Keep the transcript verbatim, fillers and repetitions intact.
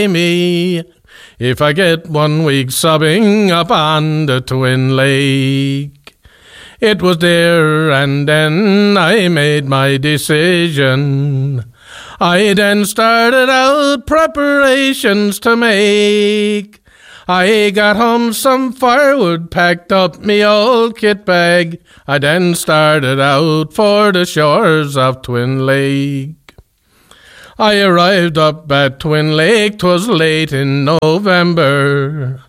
me if I get one week sobbing up on the Twin Lake. It was there and then I made my decision. I then started out preparations to make. I got home some firewood, packed up me old kit bag. I then started out for the shores of Twin Lake. I arrived up at Twin Lake, 'twas late in November.